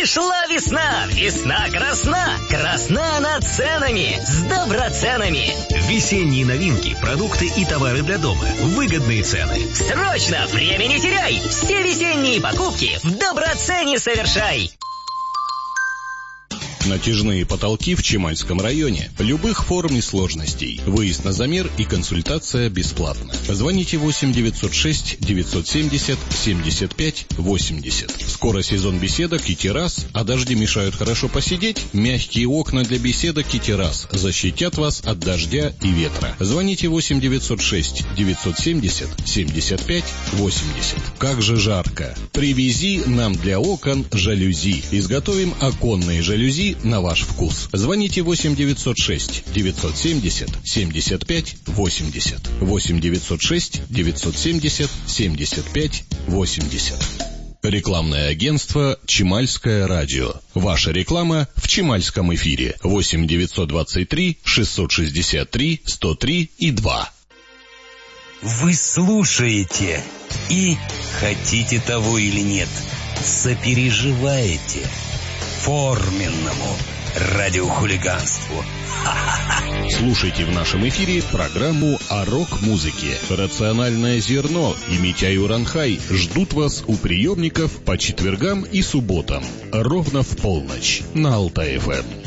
Пришла весна, весна красна, красна над ценами, с доброценами. Весенние новинки, продукты и товары для дома, выгодные цены. Срочно, время не теряй, все весенние покупки в доброцене совершай. Натяжные потолки в Чемальском районе. Любых форм и сложностей. Выезд на замер и консультация бесплатна. Звоните 8 906 970 75 80. Скоро сезон беседок и террас, а дожди мешают хорошо посидеть? Мягкие окна для беседок и террас защитят вас от дождя и ветра. Звоните 8 906 970 75 80. Как же жарко! Привези нам для окон жалюзи. Изготовим оконные жалюзи на ваш вкус. Звоните 8 906 970 75 80. 8 906 970 75 80. Рекламное агентство «Чемальское радио». Ваша реклама в Чемальском эфире. 8 923 663 103 и 2. Вы слушаете и, хотите того или нет, сопереживаете форменному радиохулиганству. Слушайте в нашем эфире программу о рок-музыке. «Рациональное зерно» и Митяй Уранхай ждут вас у приемников по четвергам и субботам ровно в полночь на Алтай-ФМ.